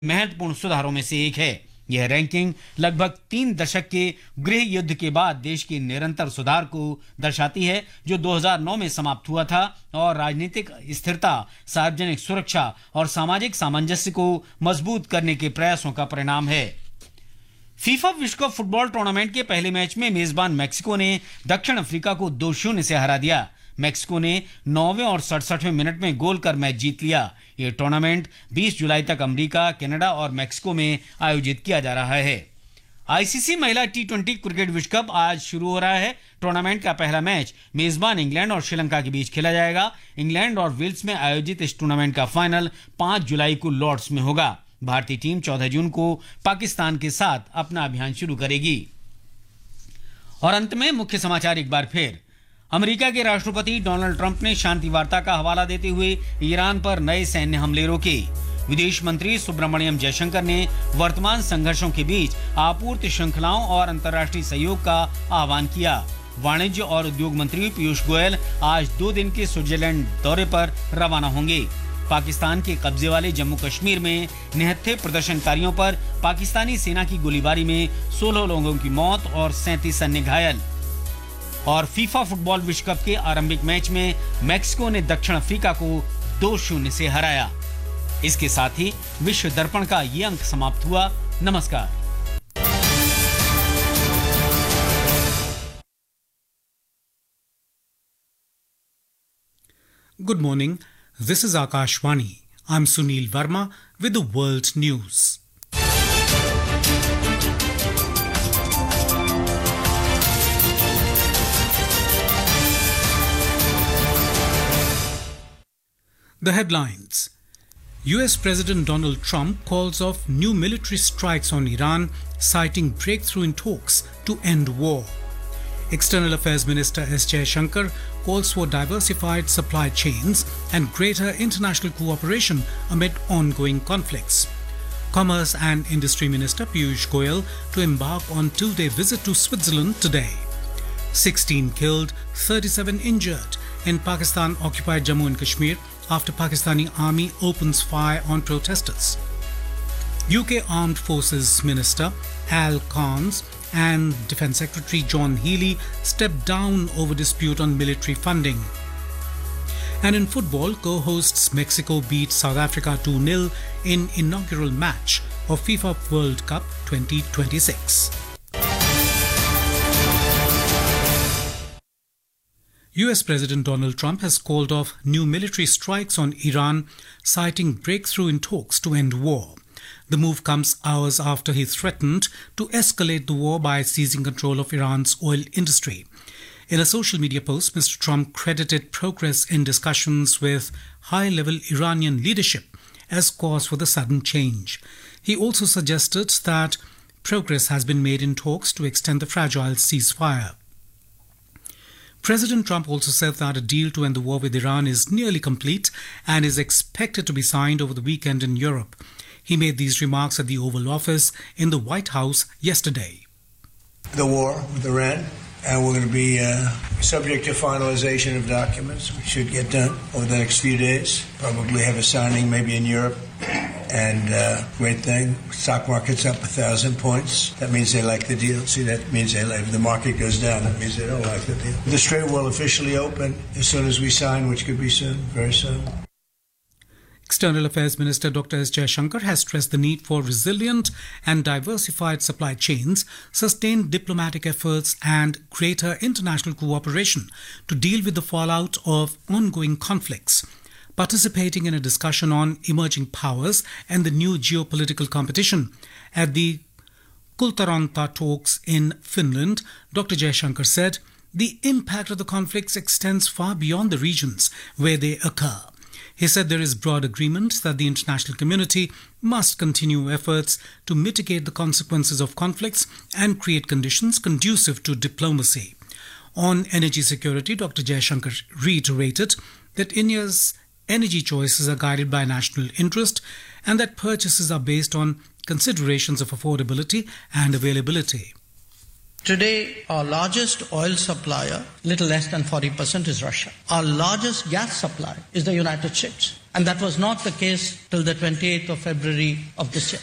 महत्वपूर्ण सुधारों में से एक है। यह रैंकिंग लगभग 3 दशक के गृह युद्ध के बाद देश के निरंतर सुधार को दर्शाती है, जो 2009 में समाप्त हुआ था और राजनीतिक स्थिरता, सार्वजनिक सुरक्षा और सामाजिक सामंजस्य को मजबूत करने के प्रयासों का परिणाम है। फीफा विश्व कप फुटबॉल टूर्नामेंट के पहले मैच में मेजबान मैक्सिको ने दक्षिण अफ्रीका को 2-0 से हरा दिया। मैक्सिको ने 9वें और 67वें मिनट में गोल कर मैच जीत लिया। यह टूर्नामेंट 20 जुलाई तक अमेरिका, कनाडा और मैक्सिको में आयोजित किया जा रहा है। आईसीसी महिला T20 क्रिकेट विश्व कप आज शुरू हो रहा है। टूर्नामेंट का पहला मैच मेजबान इंग्लैंड और श्रीलंका के बीच खेला जाएगा। इंग्लैंड और वेल्स में आयोजित इस टूर्नामेंट का फाइनल 5 जुलाई को लॉर्ड्स में होगा। भारतीय टीम 14 जून को पाकिस्तान के साथ अपना अभियान शुरू करेगी। और अंत में मुख्य समाचार एक बार फिर। अमेरिका के राष्ट्रपति डोनाल्ड ट्रंप ने शांति वार्ता का हवाला देते हुए ईरान पर नए सैन्य हमले रोके। विदेश मंत्री सुब्रमण्यम जयशंकर ने वर्तमान संघर्षों के बीच आपूर्ति श्रृंखलाओं और अंतर्राष्ट्रीय सहयोग का आह्वान किया। वाणिज्य और उद्योग मंत्री पीयूष गोयल आज 2 दिन के स्विट्जरलैंड दौरे पर रवाना होंगे। पाकिस्तान के कब्जे वाले जम्मू कश्मीर में निहत्थे प्रदर्शनकारियों पर पाकिस्तानी सेना की गोलीबारी में 16 लोगों की मौत और 37 अन्य घायल। और फीफा फुटबॉल विश्व कप के आरंभिक मैच में मैक्सिको ने दक्षिण अफ्रीका को 2-0 से हराया। इसके साथ ही विश्व दर्पण का ये अंक समाप्त हुआ। नमस्कार। Good morning. This is Akashvani. I'm Sunil Verma with the world news. The headlines. US President Donald Trump calls off new military strikes on Iran, citing breakthrough in talks to end war. External Affairs Minister S. Jaishankar calls for diversified supply chains and greater international cooperation amid ongoing conflicts. Commerce and Industry Minister Piyush Goyal to embark on 2-day visit to Switzerland today. 16 killed, 37 injured in Pakistan-occupied Jammu and Kashmir after Pakistani army opens fire on protesters. UK Armed Forces Minister Al Carnes and Defence Secretary John Healey stepped down over dispute on military funding. And in football, co-hosts Mexico beat South Africa 2-0 in inaugural match of FIFA World Cup 2026. US President Donald Trump has called off new military strikes on Iran, citing breakthrough in talks to end war. The move comes hours after he threatened to escalate the war by seizing control of Iran's oil industry. In a social media post, Mr. Trump credited progress in discussions with high-level Iranian leadership as cause for the sudden change. He also suggested that progress has been made in talks to extend the fragile ceasefire. President Trump also said that a deal to end the war with Iran is nearly complete and is expected to be signed over the weekend in Europe. He made these remarks at the Oval Office in the White House yesterday. The war with Iran, and we're going to be subject to finalization of documents, which should get done over the next few days. Probably have a signing maybe in Europe. And great thing, stock market's up 1,000 points. That means they like the deal. See, that means they like. If the market goes down, that means they don't like the deal. The strait will officially open as soon as we sign, which could be soon, very soon. External Affairs Minister Dr. S. Jaishankar has stressed the need for resilient and diversified supply chains, sustained diplomatic efforts and greater international cooperation to deal with the fallout of ongoing conflicts. Participating in a discussion on emerging powers and the new geopolitical competition at the Kultaranta talks in Finland, Dr. Jaishankar said, the impact of the conflicts extends far beyond the regions where they occur. He said there is broad agreement that the international community must continue efforts to mitigate the consequences of conflicts and create conditions conducive to diplomacy. On energy security, Dr. Jaishankar reiterated that India's energy choices are guided by national interest and that purchases are based on considerations of affordability and availability. Today, our largest oil supplier, little less than 40%, is Russia. Our largest gas supplier is the United States. And that was not the case till the 28th of February of this year.